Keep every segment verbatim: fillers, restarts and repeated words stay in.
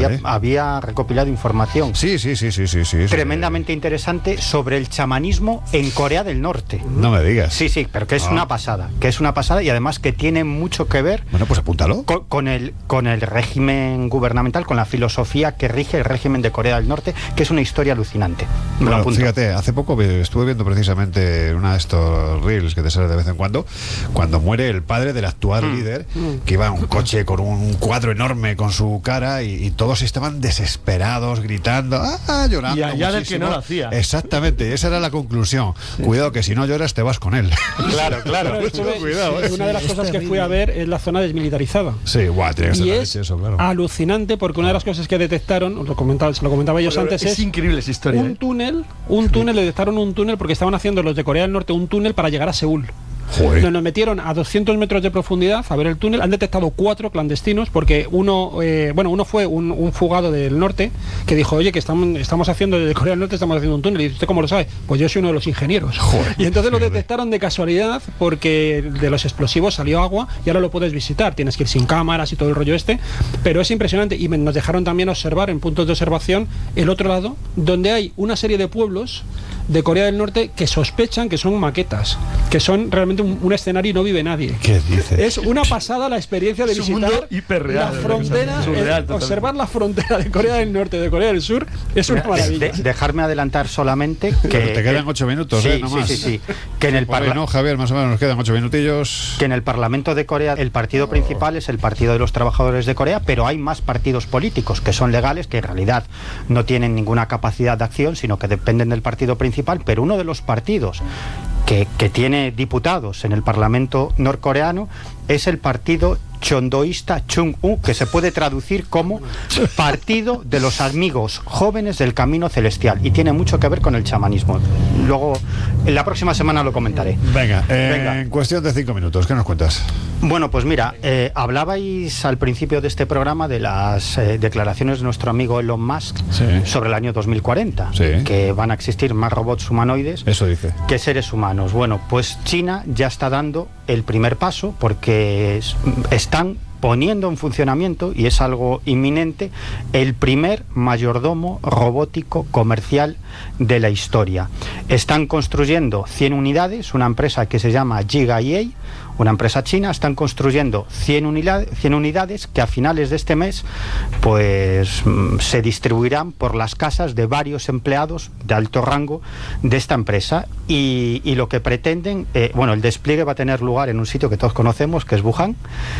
había, ¿eh? había recopilado información. Sí, sí, sí, sí, sí, sí. Tremendamente interesante sobre el chamanismo en Corea del Norte. No me digas. Sí, sí, pero que es Ah. una pasada, que es una pasada y además que tiene mucho que ver Bueno, pues apúntalo. con, con el con el régimen gubernamental, con la filosofía que rige el régimen de Corea del Norte, que es una historia alucinante. Me lo Bueno, apunto. fíjate, hace poco estuve viendo precisamente una de estos reels que te sale de vez en cuando, cuando muere el padre del actual Mm. líder, que iba en un coche con un cuadro enorme con su cara y, y todos estaban desesperados, gritando, ah, llorando. Y allá del muchísimo. que no lo hacía. Exactamente, y esa era la conclusión. Cuidado que si no lloras te vas con él. Claro, claro. Bueno, estuve- Cuidado, sí, ¿eh? una de las cosas que fui a ver es la zona desmilitarizada. Sí, guau, tiene que ser Y la es leche eso, claro. alucinante porque una de las cosas que detectaron, os lo comentaba, se lo comentaba ellos Bueno, antes, es es increíble esa historia. un ¿eh? túnel, un túnel, le detectaron un túnel porque estaban haciendo los de Corea del Norte un túnel para llegar a Seúl. Joder. Nos, nos metieron a doscientos metros de profundidad a ver el túnel. Han detectado cuatro clandestinos porque uno, eh, bueno, uno fue un, un fugado del norte que dijo, oye, que estamos, estamos haciendo desde Corea del Norte, estamos haciendo un túnel. Y dice, ¿usted cómo lo sabe? Pues yo soy uno de los ingenieros. Joder, y entonces lo fíjate. detectaron de casualidad porque de los explosivos salió agua y ahora lo puedes visitar. Tienes que ir sin cámaras y todo el rollo este. Pero es impresionante. Y me- nos dejaron también observar en puntos de observación el otro lado, donde hay una serie de pueblos de Corea del Norte que sospechan que son maquetas, que son realmente un, un escenario y no vive nadie. ¿Qué dices? Es una pasada la experiencia de Es un visitar mundo hiperreal, la ¿no? frontera, Surreal, el- totalmente. observar la frontera de Corea del Norte y de Corea del Sur es una De- maravilla. de- dejarme adelantar solamente que Te quedan ocho minutos, sí, ¿eh? No sí, más. sí, sí. Que en el Por ahí, parla- ¿no, Javier? Más o menos nos quedan ocho minutillos. que en el Parlamento de Corea el partido principal es el Partido de los Trabajadores de Corea, pero hay más partidos políticos que son legales, que en realidad no tienen ninguna capacidad de acción, sino que dependen del partido principal, pero uno de los partidos que, que tiene diputados en el Parlamento norcoreano es el partido chondoísta Chung-U, que se puede traducir como Partido de los Amigos Jóvenes del Camino Celestial, y tiene mucho que ver con el chamanismo. Luego, en la próxima semana lo comentaré. Venga, eh, Venga. en cuestión de cinco minutos, ¿qué nos cuentas? Bueno, pues mira, eh, hablabais al principio de este programa de las eh, declaraciones de nuestro amigo Elon Musk Sí. sobre el año dos mil cuarenta, Sí. que van a existir más robots humanoides Eso dice. que seres humanos. Bueno, pues China ya está dando el primer paso porque es- están poniendo en funcionamiento, y es algo inminente, el primer mayordomo robótico comercial de la historia. Están construyendo cien unidades, una empresa que se llama Giga E A, una empresa china, están construyendo cien, unidad- cien unidades que a finales de este mes pues mm, se distribuirán por las casas de varios empleados de alto rango de esta empresa, y, y lo que pretenden, eh, bueno, el despliegue va a tener lugar en un sitio que todos conocemos, que es Wuhan,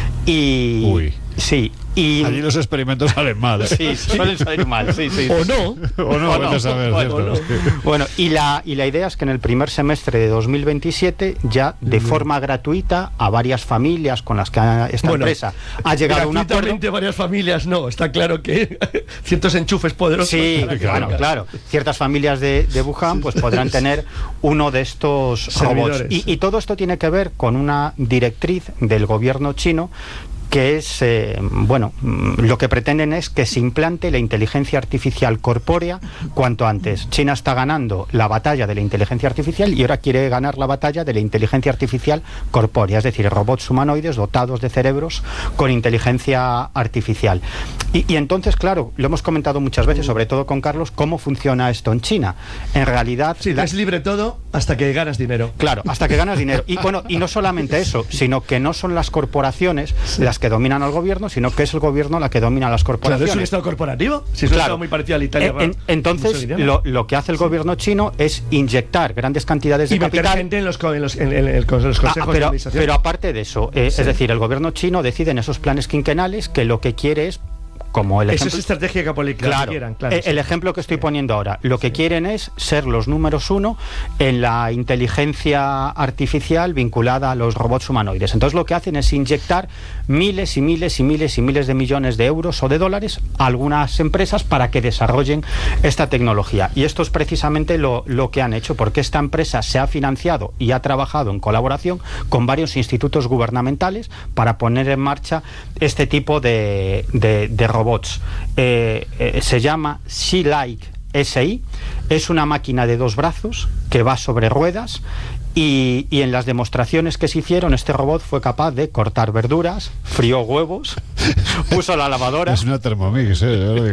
y Uy. sí, y Allí los experimentos salen mal, ¿eh? sí, suelen salir mal, sí, sí. O no. O no, O vete no. a saber, Bueno, ¿cierto? o no. Bueno, y la, y la idea es que en el primer semestre de dos mil veintisiete, ya de forma gratuita, a varias familias con las que ha- esta Bueno, empresa ha llegado a un acuerdo. gratuitamente varias familias, no. Está claro que ciertos enchufes poderosos. Sí, para que claro, venga. claro. Ciertas familias de, de Wuhan pues podrán tener uno de estos robots. Servidores. Y, y todo esto tiene que ver con una directriz del gobierno chino, que es, eh, bueno, mm, lo que pretenden es que se implante la inteligencia artificial corpórea cuanto antes. China está ganando la batalla de la inteligencia artificial y ahora quiere ganar la batalla de la inteligencia artificial corpórea, es decir, robots humanoides dotados de cerebros con inteligencia artificial. Y, y entonces, claro, lo hemos comentado muchas veces, sobre todo con Carlos, cómo funciona esto en China. En realidad... Sí, la- es libre todo hasta que ganas dinero. Claro, hasta que ganas dinero. Y bueno, y no solamente eso, sino que no son las corporaciones las que dominan al gobierno, sino que es el gobierno la que domina las Claro, corporaciones. es un estado corporativo. Si es un Claro. estado muy parecido al Italia. En- en- entonces, lo, lo que hace el gobierno chino es inyectar grandes cantidades de y meter capital. gente en los, co- en los, en- en- en los consejos Ah, de pero, administración. pero aparte de eso, eh, Sí. es decir, el gobierno chino decide en esos planes quinquenales que lo que quiere es, como el Eso ejemplo... es estrategia geopolítica. Claro, que quieran, claro, eh, sí. el ejemplo que estoy poniendo ahora, lo que quieren es ser los números uno en la inteligencia artificial vinculada a los robots humanoides. Entonces lo que hacen es inyectar miles y miles y miles y miles de millones de euros o de dólares a algunas empresas para que desarrollen esta tecnología. Y esto es precisamente lo, lo que han hecho, porque esta empresa se ha financiado y ha trabajado en colaboración con varios institutos gubernamentales para poner en marcha este tipo de, de, de robots. Eh, eh, se llama Sea-Like S I, es una máquina de dos brazos que va sobre ruedas, y, y en las demostraciones que se hicieron este robot fue capaz de cortar verduras, frió huevos, puso la lavadora. Es una Thermomix, ¿eh?